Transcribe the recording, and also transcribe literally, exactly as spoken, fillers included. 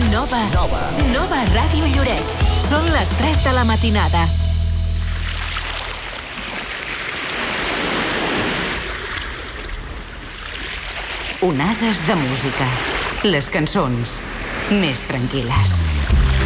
Nova. Nova. Nova Ràdio Lloret. Són les tres de la matinada. Onades de música. Les cançons més tranquil·les.